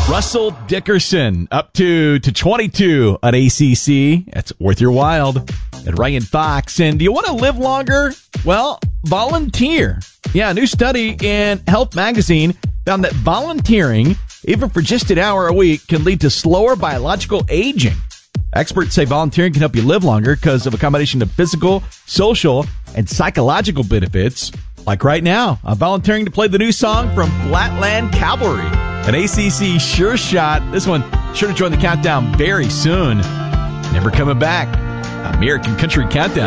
Russell Dickerson up to 22 at ACC. That's worth your while. And Ryan Fox. And do you want to live longer? Well, volunteer. Yeah, a new study in Health Magazine found that volunteering, even for just an hour a week, can lead to slower biological aging. Experts say volunteering can help you live longer because of a combination of physical, social, and psychological benefits. Like right now, I'm volunteering to play the new song from Flatland Cavalry. An ACC sure shot. This one sure to join the countdown very soon. Never coming back. American Country Countdown.